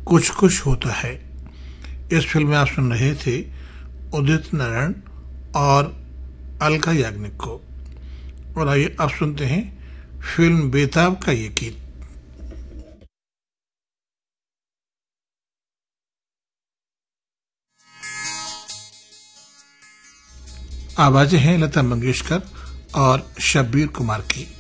कुछ कुछ होता है। इस फिल्म में आप सुन रहे थे उदित नारायण और अलका याग्निक को। और आइए अब सुनते हैं फिल्म बेताब का ये गीत। आवाजें हैं लता मंगेशकर और शब्बीर कुमार की।